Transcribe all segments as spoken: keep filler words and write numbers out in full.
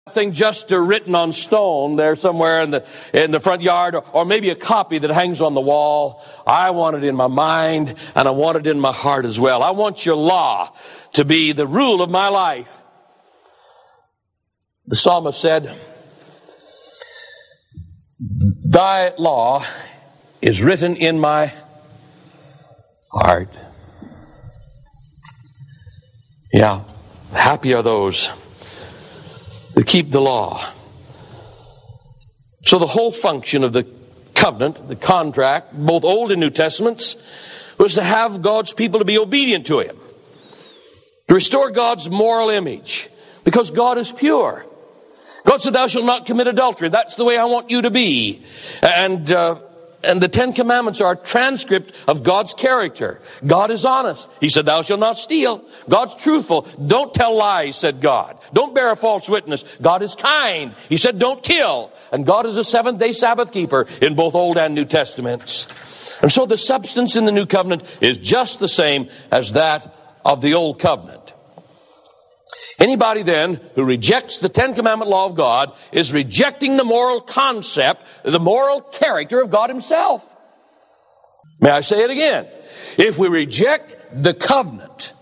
Thing just uh, written on stone there somewhere in the in the front yard, or, or maybe a copy that hangs on the wall. I want it in my mind, and I want it in my heart as well. I want your law to be the rule of my life. The psalmist said, "Thy law is written in my heart." Yeah, happy are those that keep the law. So the whole function of the covenant, the contract, both Old and New Testaments, was to have God's people to be obedient to Him, to restore God's moral image, because God is pure. God said, "Thou shalt not commit adultery." That's the way I want you to be. And uh, and the Ten Commandments are a transcript of God's character. God is honest. He said, "Thou shalt not steal." God's truthful. "Don't tell lies," said God. "Don't bear a false witness." God is kind. He said, "Don't kill." And God is a seventh-day Sabbath keeper in both Old and New Testaments. And so the substance in the New Covenant is just the same as that of the Old Covenant. Anybody then who rejects the Ten Commandment law of God is rejecting the moral concept, the moral character of God Himself. May I say it again? If we reject the covenant,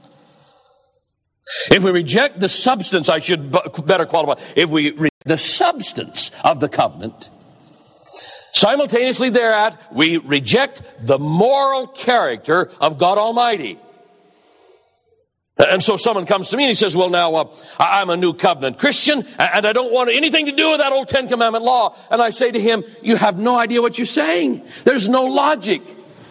if we reject the substance, I should better qualify, if we reject the substance of the covenant, simultaneously thereat, we reject the moral character of God Almighty. And so someone comes to me and he says, "Well, now, uh, I'm a New Covenant Christian, and I don't want anything to do with that old Ten Commandment law." And I say to him, "You have no idea what you're saying. There's no logic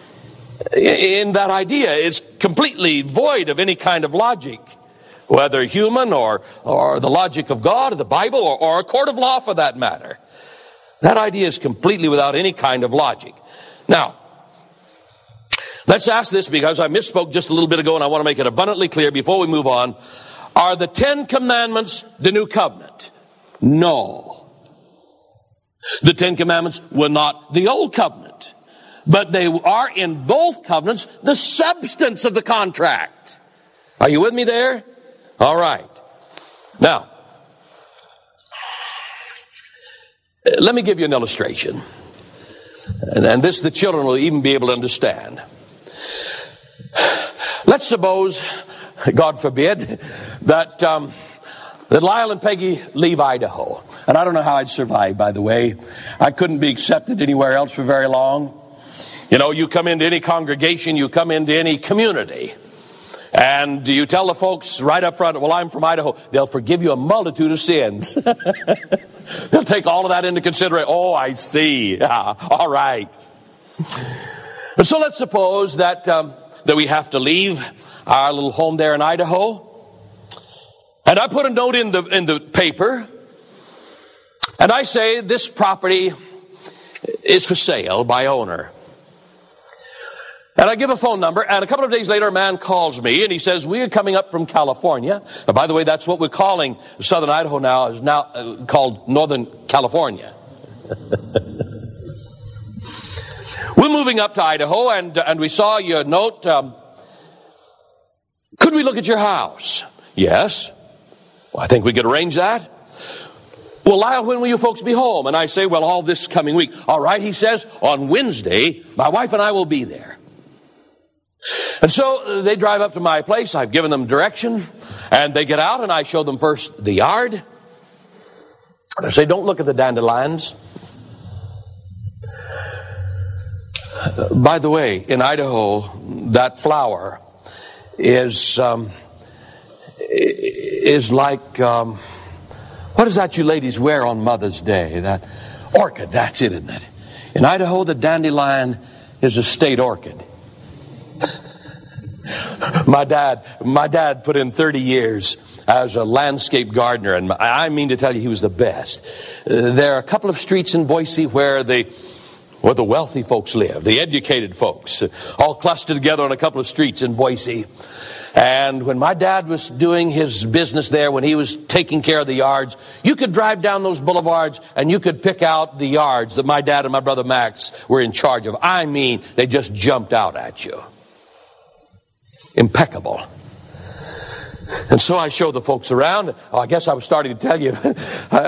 in that idea. It's completely void of any kind of logic, whether human or, or the logic of God or the Bible or, or a court of law for that matter. That idea is completely without any kind of logic." Now, let's ask this, because I misspoke just a little bit ago and I want to make it abundantly clear before we move on. Are the Ten Commandments the New Covenant? No. The Ten Commandments were not the Old Covenant, but they are in both covenants the substance of the contract. Are you with me there? All right. Now, let me give you an illustration. And this the children will even be able to understand. Let's suppose, God forbid, that um, that Lyle and Peggy leave Idaho. And I don't know how I'd survive, by the way. I couldn't be accepted anywhere else for very long. You know, you come into any congregation, you come into any community, and you tell the folks right up front, "Well, I'm from Idaho." They'll forgive you a multitude of sins. They'll take all of that into consideration. "Oh, I see. Yeah, all right." And so let's suppose that um, that we have to leave our little home there in Idaho. And I put a note in the in the paper, and I say this property is for sale by owner. And I give a phone number, and a couple of days later a man calls me and he says, "We are coming up from California." Now, by the way, that's what we're calling southern Idaho now, is now uh, called Northern California. We're moving up to Idaho, and and we saw your note. Um, could we look at your house? Yes. Well, I think we could arrange that. "Well, Lyle, when will you folks be home?" And I say, "Well, all this coming week." "All right," he says, "on Wednesday, my wife and I will be there." And so they drive up to my place. I've given them direction, and they get out, and I show them first the yard. And I say, "Don't look at the dandelions." By the way, in Idaho, that flower is um, is like um, what is that you ladies wear on Mother's Day? That orchid. That's it, isn't it? In Idaho, the dandelion is a state orchid. My dad, my dad put in thirty years as a landscape gardener, and I mean to tell you, he was the best. Uh, there are a couple of streets in Boise where the where the wealthy folks live, the educated folks, all clustered together on a couple of streets in Boise. And when my dad was doing his business there, when he was taking care of the yards, you could drive down those boulevards and you could pick out the yards that my dad and my brother Max were in charge of. I mean, they just jumped out at you. Impeccable. And so I showed the folks around. Oh, I guess I was starting to tell you. I,